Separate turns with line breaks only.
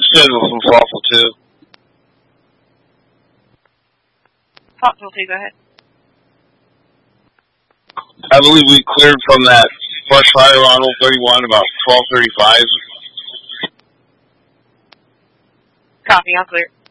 Signal from Fossil 2.
Fossil 2, go ahead.
I believe we cleared from that brush fire on 031 about 12:35.
Copy, I'll clear.